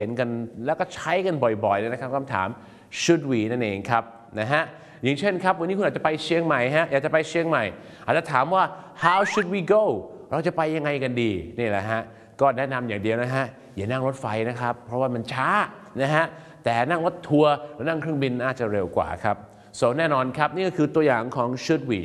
เห็นกันแล้วก็ใช้กันบ่อยๆเลยนะครับคำถาม should we นั่นเองครับนะฮะอย่างเช่นครับวันนี้คุณอาจจะไปเชียงใหม่ฮะอยากจะไปเชียงใหม่อาจจะถามว่า how should we go เราจะไปยังไงกันดีนี่แหละฮะก็แนะนำอย่างเดียวนะฮะอย่านั่งรถไฟนะครับเพราะว่ามันช้านะฮะแต่นั่งรถทัวร์หรือนั่งเครื่องบินน่าจะเร็วกว่าครับso แน่นอนครับนี่ก็คือตัวอย่างของ should we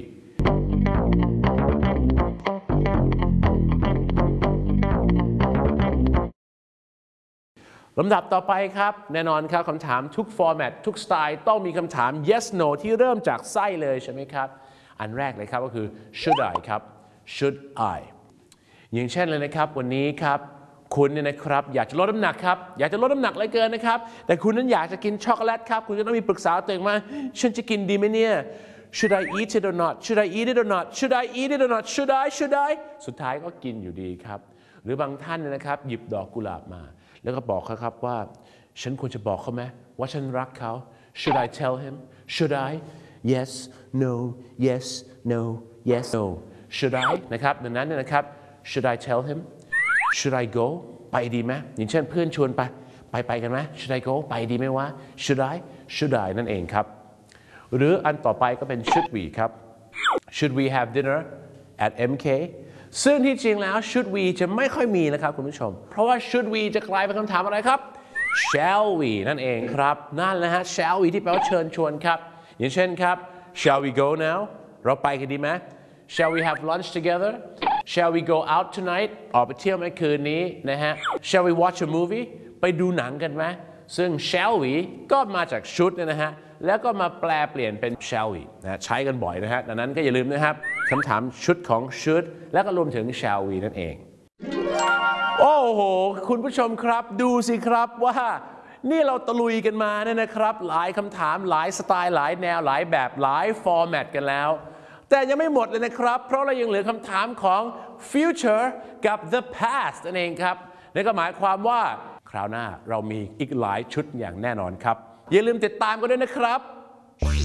ลำดับต่อไปครับแน่นอนครับคำถามทุกฟอร์แมตทุกสไตล์ต้องมีคำถาม yes no ที่เริ่มจากไส้เลยใช่ไหมครับอันแรกเลยครับก็คือ should I ครับ should I อย่างเช่นเลยนะครับวันนี้ครับคุณเนี่ยนะครับอยากจะลดน้ำหนักครับอยากจะลดน้ำหนักเลยเกินนะครับแต่คุณนั้นอยากจะกินช็อกโกแลตครับคุณจะต้องมีปรึกษาตัวเองว่าฉันจะกินดีไหมเนี่ย should I eat it or not should I eat it or not should I eat it or not should I สุดท้ายก็กินอยู่ดีครับหรือบางท่านนะครับหยิบดอกกุหลาบมาแล้วก็บอกเขาครับว่าฉันควรจะบอกเขาไหมว่าฉันรักเขา should I tell him should I yes no yes no yes no should I นะครับดังนั้นนะครับ should I tell him should I go ไปดีไหมอย่างเช่นเพื่อนชวนไปกันไหม should I go ไปดีไหมวะ should I นั่นเองครับหรืออันต่อไปก็เป็น should we ครับ should we have dinner at MKซึ่งที่จริงแล้ว should we จะไม่ค่อยมีนะครับคุณผู้ชมเพราะว่า should we จะกลายเป็นคำถามอะไรครับ shall we นั่นเองครับนั่นแหละฮะ shall we ที่แปลว่าเชิญชวนครับอย่างเช่นครับ shall we go now เราไปกันดีไหม shall we have lunch together shall we go out tonight ออกไปเที่ยวไหมคืนนี้นะฮะ shall we watch a movie ไปดูหนังกันไหมซึ่ง shall we ก็มาจาก should เนี่ยนะฮะแล้วก็มาแปลเปลี่ยนเป็น shall we นะใช้กันบ่อยนะฮะดังนั้นก็อย่าลืมนะครับคำถามชุดของ should และก็รวมถึง shall we นั่นเองโอ้โหคุณผู้ชมครับดูสิครับว่านี่เราตะลุยกันมาเนี่ยนะครับหลายคำถามหลายสไตล์หลายแนวหลายแบบหลายฟอร์แมตกันแล้วแต่ยังไม่หมดเลยนะครับเพราะเรายังเหลือคำถามของ future กับ the past นั่นเองครับนั่นก็หมายความว่าคราวหน้าเรามีอีกหลายชุดอย่างแน่นอนครับอย่าลืมติดตามกันด้วยนะครับ